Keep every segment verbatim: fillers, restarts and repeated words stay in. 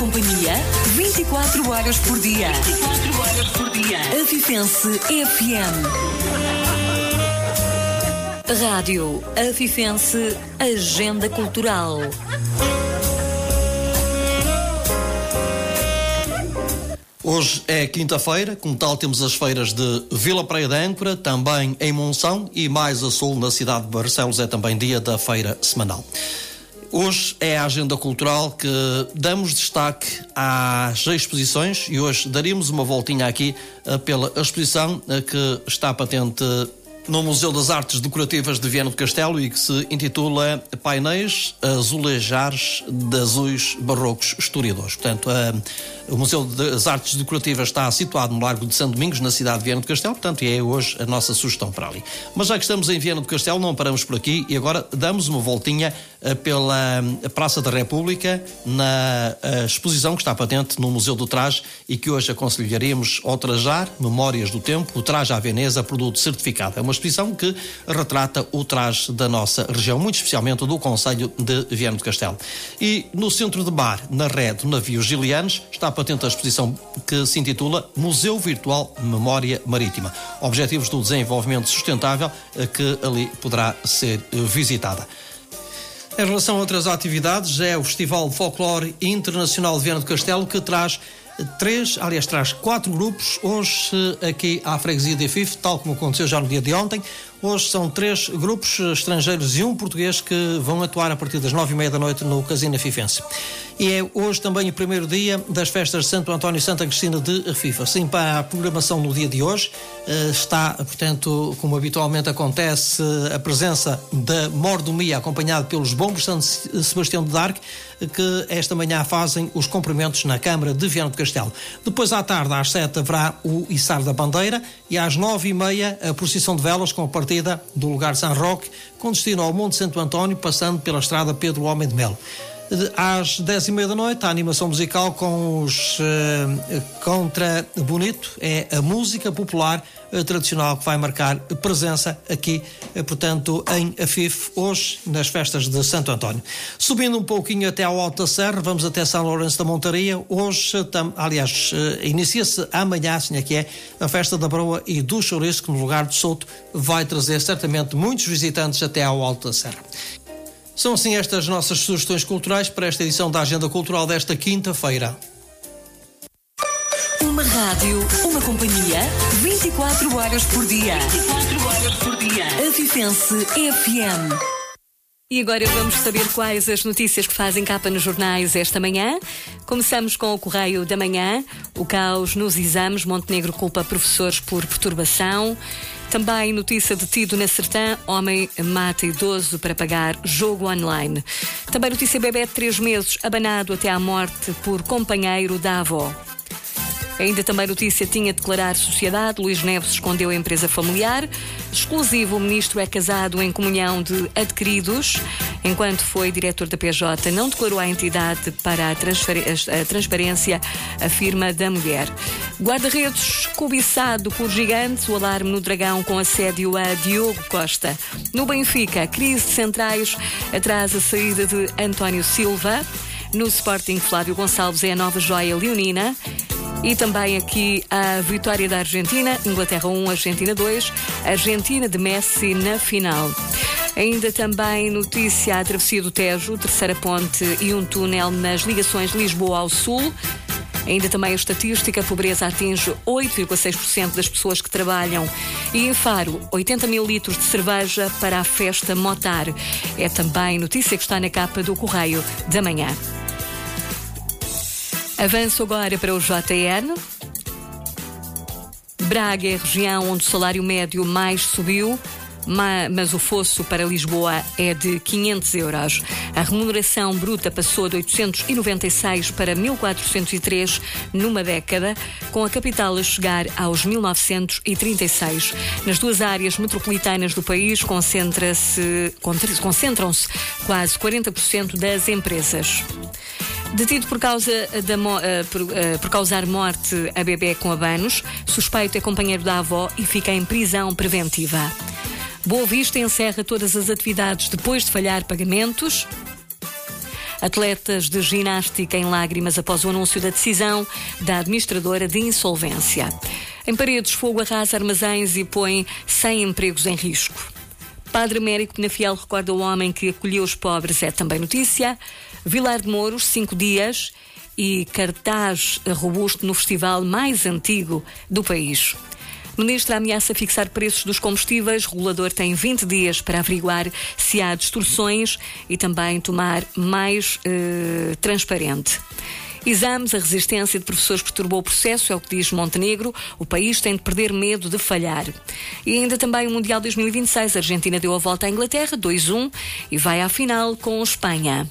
companhia vinte e quatro horas por dia. vinte e quatro horas por dia. Afifense F M. Rádio Afifense Agenda Cultural. Hoje é quinta-feira, como tal temos as feiras de Vila Praia de Âncora, também em Monção e mais a sul na cidade de Barcelos é também dia da feira semanal. Hoje é a agenda cultural que damos destaque às exposições e hoje daríamos uma voltinha aqui pela exposição que está patente no Museu das Artes Decorativas de Viana do Castelo e que se intitula Painéis Azulejares de Azuis Barrocos Historiadores. Portanto, a, o Museu das Artes Decorativas está situado no Largo de São Domingos, na cidade de Viana do Castelo, portanto, é hoje a nossa sugestão para ali. Mas já que estamos em Viana do Castelo, não paramos por aqui e agora damos uma voltinha pela Praça da República, na exposição que está patente no Museu do Traje e que hoje aconselharíamos ao trajar Memórias do Tempo, o traje à Veneza, produto certificado. É uma exposição que retrata o traje da nossa região, muito especialmente do concelho de Viana do Castelo. E no centro de bar, na ré do navio Gilianos, está patente a exposição que se intitula Museu Virtual Memória Marítima. Objetivos do desenvolvimento sustentável que ali poderá ser visitada. Em relação a outras atividades, é o Festival de Folclore Internacional de Viana do Castelo que traz três, aliás, traz quatro grupos, hoje aqui à freguesia de Afif, tal como aconteceu já no dia de ontem. Hoje são três grupos estrangeiros e um português que vão atuar a partir das nove e meia da noite no Casino Afifense. E é hoje também o primeiro dia das festas de Santo António e Santa Cristina de Afifa. Assim, para a programação no dia de hoje, está, portanto, como habitualmente acontece, a presença da mordomia acompanhada pelos bombos São Sebastião de Darque, que esta manhã fazem os cumprimentos na Câmara de Viana do Castelo. Depois, à tarde, às sete, haverá o içar da bandeira e às nove e meia a procissão de velas com a partida do lugar São Roque, com destino ao Monte Santo António, passando pela estrada Pedro Homem de Melo. Às dez e meia da noite, a animação musical com os uh, Contra Bonito, é a música popular uh, tradicional que vai marcar presença aqui, uh, portanto, em Afif, hoje, nas festas de Santo António. Subindo um pouquinho até ao Alto da Serra, vamos até São Lourenço da Montaria. Hoje, tam, aliás, uh, inicia-se amanhã, assim é que é, a festa da broa e do chouriço, que no lugar de Souto vai trazer certamente muitos visitantes até ao Alto da Serra. São assim estas nossas sugestões culturais para esta edição da Agenda Cultural desta quinta-feira. Uma rádio, uma companhia, vinte e quatro horas por dia. vinte e quatro horas por dia. Afifense F M. E agora vamos saber quais as notícias que fazem capa nos jornais esta manhã. Começamos com o Correio da Manhã. O caos nos exames. Montenegro culpa professores por perturbação. Também notícia: detido na Sertã, homem mata idoso para pagar jogo online. Também notícia: bebé de três meses abanado até à morte por companheiro da avó. Ainda também notícia: tinha de declarar sociedade, Luís Neves escondeu a empresa familiar. Exclusivo: o ministro é casado em comunhão de adquiridos. Enquanto foi diretor da P J, não declarou à entidade para a, transfer- a transparência, afirma da mulher. Guarda-redes cobiçado por gigantes, o alarme no Dragão com assédio a Diogo Costa. No Benfica, crise de centrais atrasa a saída de António Silva. No Sporting, Flávio Gonçalves é a nova joia leonina. E também aqui a vitória da Argentina, Inglaterra um, Argentina dois, Argentina de Messi na final. Ainda também notícia: a travessia do Tejo, terceira ponte e um túnel nas ligações Lisboa ao Sul. Ainda também a estatística: a pobreza atinge oito vírgula seis por cento das pessoas que trabalham. E em Faro, oitenta mil litros de cerveja para a festa Motar. É também notícia que está na capa do Correio da Manhã. Avanço agora para o J N. Braga é a região onde o salário médio mais subiu, mas o fosso para Lisboa é de quinhentos euros. A remuneração bruta passou de oitocentos e noventa e seis para mil quatrocentos e três numa década, com a capital a chegar aos mil novecentos e trinta e seis. Nas duas áreas metropolitanas do país concentra-se, concentram-se quase quarenta por cento das empresas. Detido por, causa da, uh, por, uh, por causar morte a bebê com abanos, suspeito é companheiro da avó e fica em prisão preventiva. Boa Vista encerra todas as atividades depois de falhar pagamentos. Atletas de ginástica em lágrimas após o anúncio da decisão da administradora de insolvência. Em Paredes, fogo arrasa armazéns e põe cem empregos em risco. Padre Américo Penafiel recorda o homem que acolheu os pobres, é também notícia. Vilar de Mouros, cinco dias e cartaz robusto no festival mais antigo do país. Ministra ameaça fixar preços dos combustíveis. O regulador tem vinte dias para averiguar se há distorções e também tomar mais eh, transparente. Exames, a resistência de professores perturbou o processo, é o que diz Montenegro. O país tem de perder medo de falhar. E ainda também o Mundial dois mil e vinte e seis. A Argentina deu a volta à Inglaterra, dois a um, e vai à final com a Espanha.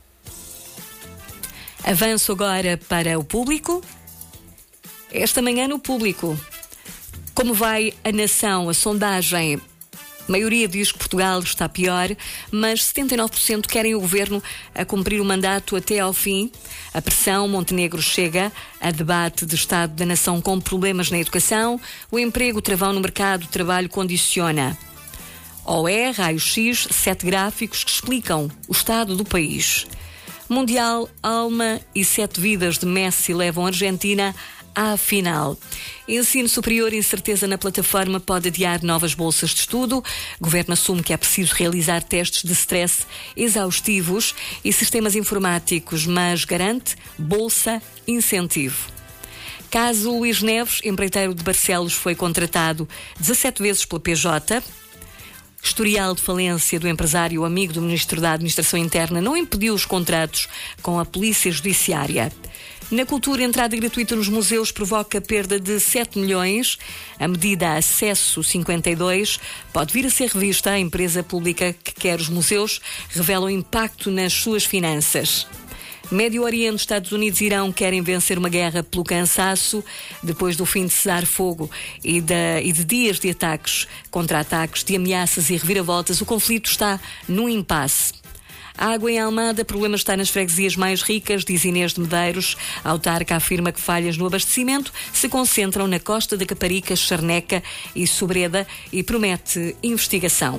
Avanço agora para o público. Esta manhã no público. Como vai a nação? A sondagem... A maioria diz que Portugal está pior, mas setenta e nove por cento querem o governo a cumprir o mandato até ao fim. A pressão, Montenegro chega a debate de Estado da Nação com problemas na educação. O emprego, travão no mercado de trabalho condiciona. O E, raio-x, sete gráficos que explicam o estado do país. Mundial, alma e sete vidas de Messi levam a Argentina à final. Ensino superior, incerteza na plataforma pode adiar novas bolsas de estudo. O governo assume que é preciso realizar testes de stress exaustivos e sistemas informáticos, mas garante bolsa incentivo. Caso Luís Neves, empreiteiro de Barcelos, foi contratado dezassete vezes pela P J. Historial de falência do empresário amigo do Ministro da Administração Interna não impediu os contratos com a Polícia Judiciária. Na cultura, entrada gratuita nos museus provoca perda de sete milhões. A medida Acesso cinquenta e dois pode vir a ser revista. A empresa pública que quer os museus revela o impacto nas suas finanças. Médio Oriente, Estados Unidos e Irão querem vencer uma guerra pelo cansaço. Depois do fim de cessar-fogo e de, e de dias de ataques, contra-ataques, de ameaças e reviravoltas, o conflito está num impasse. A água em Almada, problema está nas freguesias mais ricas, diz Inês de Medeiros. A autarca afirma que falhas no abastecimento se concentram na Costa da Caparica, Charneca e Sobreda e promete investigação.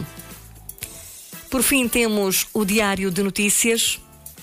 Por fim, temos o Diário de Notícias.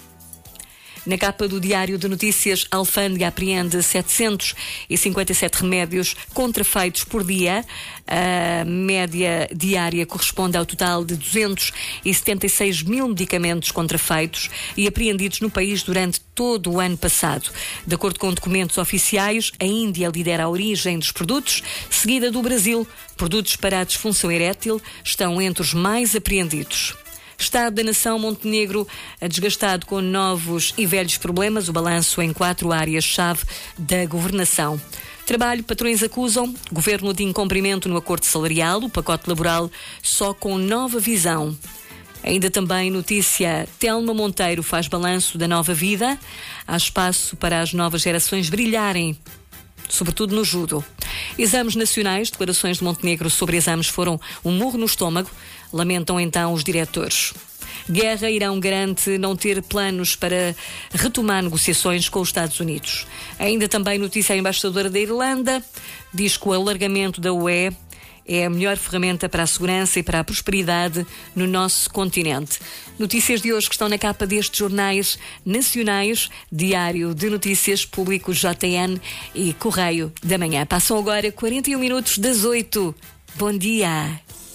Na capa do Diário de Notícias, a alfândega apreende setecentos e cinquenta e sete remédios contrafeitos por dia. A média diária corresponde ao total de duzentos e setenta e seis mil medicamentos contrafeitos e apreendidos no país durante todo o ano passado. De acordo com documentos oficiais, a Índia lidera a origem dos produtos, seguida do Brasil. Produtos para a disfunção erétil estão entre os mais apreendidos. Estado da Nação, Montenegro desgastado com novos e velhos problemas, o balanço em quatro áreas-chave da governação. Trabalho, patrões acusam governo de incumprimento no acordo salarial, o pacote laboral só com nova visão. Ainda também notícia, Telma Monteiro faz balanço da nova vida. Há espaço para as novas gerações brilharem, sobretudo no judo. Exames nacionais, declarações de Montenegro sobre exames foram um murro no estômago, lamentam então os diretores. Guerra, Irão garante não ter planos para retomar negociações com os Estados Unidos. Ainda também notícia, a embaixadora da Irlanda diz que o alargamento da U E é a melhor ferramenta para a segurança e para a prosperidade no nosso continente. Notícias de hoje que estão na capa destes jornais nacionais, Diário de Notícias, Público, J N e Correio da Manhã. Passam agora quarenta e um minutos das oito. Bom dia!